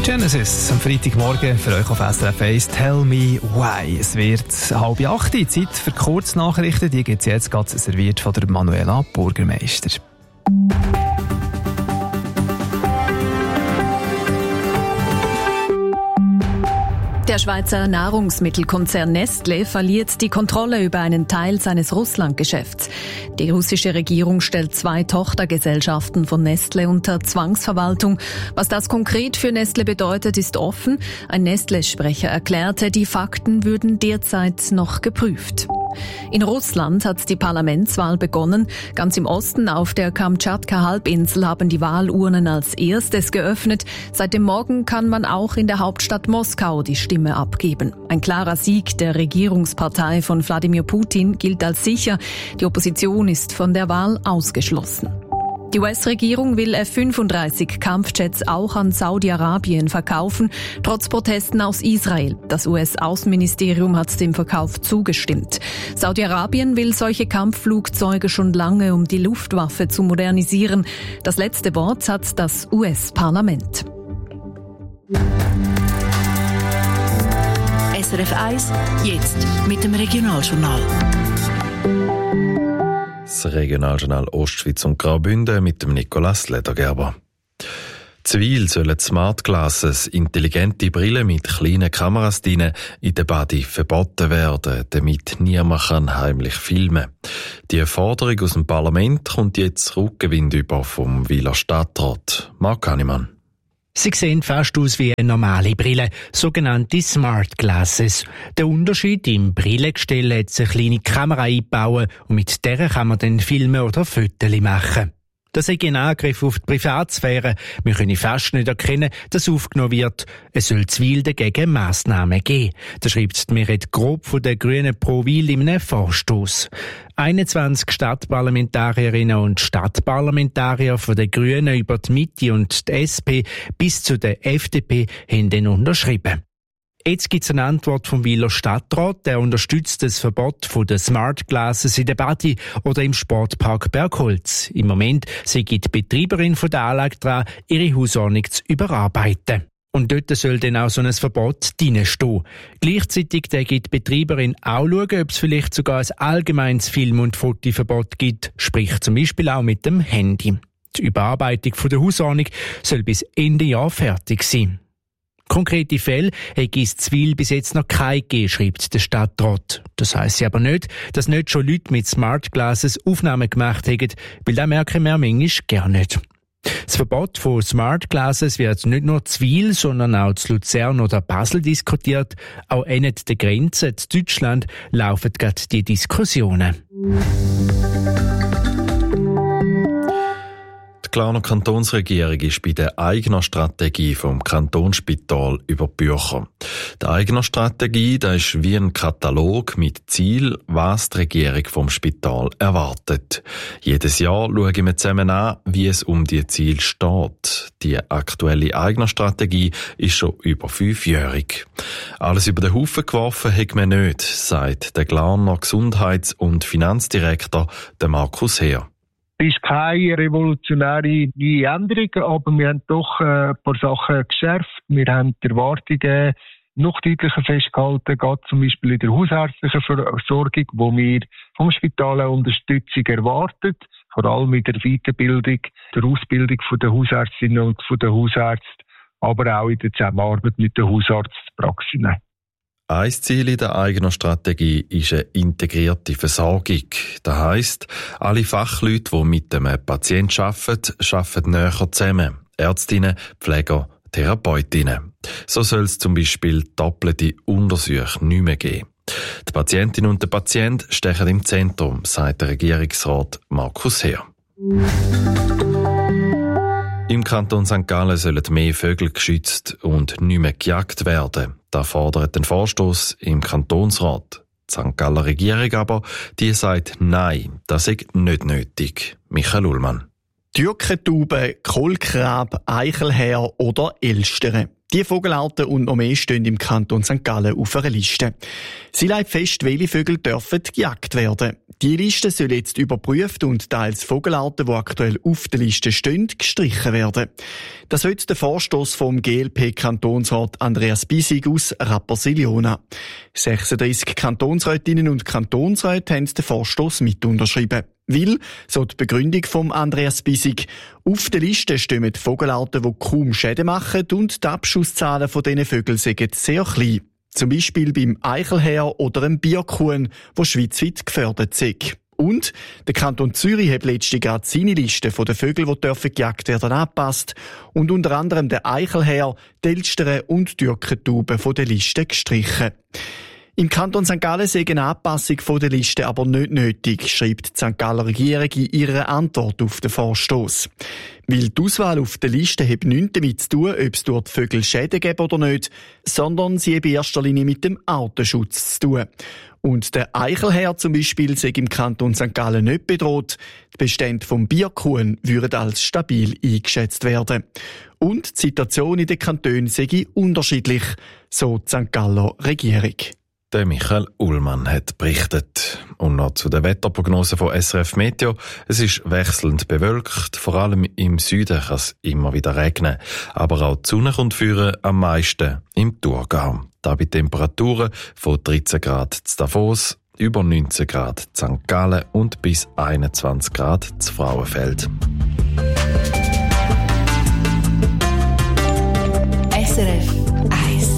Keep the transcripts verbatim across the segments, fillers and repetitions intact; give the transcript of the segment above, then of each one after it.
Genesis am Freitagmorgen für euch auf S R F eins. Tell me why. Es wird halb acht, Zeit für Kurznachrichten. Die gibt es jetzt gerade serviert von der Manuela Bürgermeister. Der Schweizer Nahrungsmittelkonzern Nestlé verliert die Kontrolle über einen Teil seines Russlandgeschäfts. Die russische Regierung stellt zwei Tochtergesellschaften von Nestlé unter Zwangsverwaltung. Was das konkret für Nestlé bedeutet, ist offen. Ein Nestlé-Sprecher erklärte, die Fakten würden derzeit noch geprüft. In Russland hat die Parlamentswahl begonnen. Ganz im Osten auf der Kamtschatka-Halbinsel haben die Wahlurnen als erstes geöffnet. Seit dem Morgen kann man auch in der Hauptstadt Moskau die Stimme abgeben. Ein klarer Sieg der Regierungspartei von Wladimir Putin gilt als sicher. Die Opposition ist von der Wahl ausgeschlossen. Die U S-Regierung will F fünfunddreißig Kampfjets auch an Saudi-Arabien verkaufen, trotz Protesten aus Israel. Das U S-Außenministerium hat dem Verkauf zugestimmt. Saudi-Arabien will solche Kampfflugzeuge schon lange, um die Luftwaffe zu modernisieren. Das letzte Wort hat das U S-Parlament. S R F eins, jetzt mit dem Regionaljournal. Das Regionaljournal Ostschweiz und Graubünden mit dem Nicolas Ledergerber. Zivil sollen Smart Glasses, intelligente Brillen mit kleinen Kameras drin, in der Body verboten werden, damit niemand kann heimlich filmen. Die Forderung aus dem Parlament kommt jetzt Rückenwind über vom Wieler Stadtrat. Marc Hannemann. Sie sehen fast aus wie eine normale Brille, sogenannte Smart Glasses. Der Unterschied: im Brillengestell hat eine kleine Kamera eingebaut und mit der kann man dann filmen oder Fotos machen. Das ist ein Angriff auf die Privatsphäre. Wir können fast nicht erkennen, dass aufgenommen wird. Es soll Zwil dagegen Massnahmen geben. Das schreibt Meret Grob von der Grünen Pro Wil in einem Vorstoss. einundzwanzig Stadtparlamentarierinnen und Stadtparlamentarier von den Grünen über die Mitte und die S P bis zu der F D P haben den unterschrieben. Jetzt gibt es eine Antwort vom Wieler Stadtrat, der unterstützt das Verbot von den Smart Glasses in der Badi oder im Sportpark Bergholz. Im Moment sei die Betreiberin von der Anlage dran, ihre Hausordnung zu überarbeiten. Und dort soll dann auch so ein Verbot drinstehen. Gleichzeitig gibt die Betreiberin auch schauen, ob es vielleicht sogar ein allgemeines Film- und Fotoverbot gibt, sprich zum Beispiel auch mit dem Handy. Die Überarbeitung von der Hausordnung soll bis Ende Jahr fertig sein. Konkrete Fälle hat es Zwil bis jetzt noch keine gegeben, schreibt der Stadtrat. Das heisst aber nicht, dass nicht schon Leute mit Smart Glasses Aufnahmen gemacht haben, weil das merken wir manchmal gar nicht. Das Verbot von Smart Glasses wird nicht nur Zwil, sondern auch zu Luzern oder Basel diskutiert. Auch an der Grenze zu Deutschland laufen gerade die Diskussionen. Die Glarner Kantonsregierung ist bei der eigenen Strategie vom Kantonsspital über die Bücher. Die eigene Strategie, das ist wie ein Katalog mit Ziel, was die Regierung vom Spital erwartet. Jedes Jahr schauen wir zusammen an, wie es um die Ziele steht. Die aktuelle eigene Strategie ist schon über fünfjährig. Alles über den Haufen geworfen hat man nicht, sagt der Glarner Gesundheits- und Finanzdirektor der Markus Heer. Es ist keine revolutionäre neue Änderung, aber wir haben doch ein paar Sachen geschärft. Wir haben die Erwartungen noch deutlicher festgehalten, gerade zum Beispiel in der hausärztlichen Versorgung, wo wir vom Spital eine Unterstützung erwartet, vor allem mit der Weiterbildung, der Ausbildung der Hausärztinnen und der Hausärzte, aber auch in der Zusammenarbeit mit den Hausarztpraxen. Ein Ziel in der eigenen Strategie ist eine integrierte Versorgung. Das heisst, alle Fachleute, die mit dem Patienten arbeiten, arbeiten näher zusammen. Ärztinnen, Pfleger, Therapeutinnen. So soll es zum Beispiel doppelte Untersuche nicht mehr geben. Die Patientin und der Patient stehen im Zentrum, sagt der Regierungsrat Markus Heer. Im Kanton Sankt Gallen sollen mehr Vögel geschützt und nicht mehr gejagt werden. Das fordert den Vorstoss im Kantonsrat. Die Sankt Galler Regierung aber, die sagt nein, das ist nicht nötig. Michael Ullmann. Türkentauben, Kohlkrab, Eichelhäher oder Elstere. Die Vogelarten und noch mehr stehen im Kanton Sankt Gallen auf einer Liste. Sie legt fest, welche Vögel dürfen gejagt werden. Die Liste soll jetzt überprüft und teils Vogelarten, die aktuell auf der Liste stehen, gestrichen werden. Das heute der Vorstoss vom G L P-Kantonsrat Andreas Bisig aus Rapperswil-Jona. sechsunddreissig Kantonsrätinnen und Kantonsräte haben den Vorstoss mit unterschrieben. Weil, so die Begründung vom Andreas Bisig, auf der Liste stehen Vogelarten, die kaum Schäden machen und die Abschusszahlen von diesen Vögeln sind sehr klein. Zum Beispiel beim Eichelhäher oder einem Birkhuhn, wo schweizweit gefördert sind. Und der Kanton Zürich hat letztlich gerade seine Liste von den Vögeln, die dürfen gejagt werden, angepasst und unter anderem der Eichelhäher, die Elstern und die Türkentauben von der Liste gestrichen. Im Kanton Sankt Gallen sei eine Anpassung von der Liste aber nicht nötig, schreibt die Sankt Galler Regierung in ihrer Antwort auf den Vorstoss. Weil die Auswahl auf der Liste hat nichts damit zu tun, ob es durch die Vögel Schäden gibt oder nicht, sondern sie hat in erster Linie mit dem Artenschutz zu tun. Und der Eichelhäher zum Beispiel sei im Kanton Sankt Gallen nicht bedroht. Die Bestände vom Birkhuhn würden als stabil eingeschätzt werden. Und die Situation in den Kantonen sei unterschiedlich, so die Sankt Galler Regierung. Der Michael Ullmann hat berichtet. Und noch zu der Wetterprognose von S R F Meteo. Es ist wechselnd bewölkt. Vor allem im Süden kann es immer wieder regnen. Aber auch die Sonne kommt führen, am meisten im Thurgau. Da bei Temperaturen von dreizehn Grad zu Davos, über neunzehn Grad zu Sankt Gallen und bis einundzwanzig Grad zu Frauenfeld. S R F eins.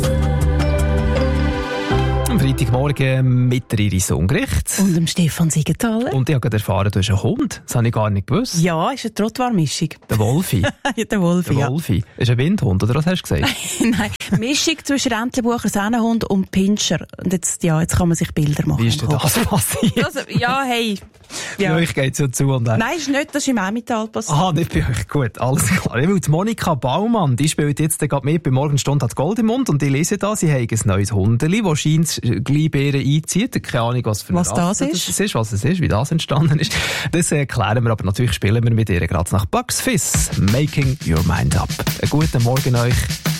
Am Freitagmorgen mit der Iris Ungericht. Und dem Stefan Siegenthaler. Und ich habe gerade erfahren, du hast einen Hund. Das habe ich gar nicht gewusst. Ja, ist eine Trottoir-Mischung. Der Wolfi. Ja, der Wolfi, der ja. Wolfi. Ist ein Windhund, oder was hast du gesagt? Nein, Mischung zwischen Rentlebucher, Sennenhund und Pinscher. Und jetzt, ja, jetzt kann man sich Bilder machen. Wie ist denn das passiert? Also, ja, hey. Ja. Bei euch geht es ja zu und her. Nein, ist nicht, das ist im Emmental passiert. Ah, nicht bei euch. Gut, alles klar. Ich will die Monika Baumann, die spielt jetzt gerade mit bei Morgenstunde hat Gold im Mund und ich lese da, sie haben ein neues Hundeli, das scheint gleich Beeren einzieht. Keine Ahnung, was für eine Was das ist. das ist, was es ist, wie das entstanden ist. Das erklären wir, aber natürlich spielen wir mit ihr gerade nach Bugs Fizz. Making Your Mind Up. Einen guten Morgen euch.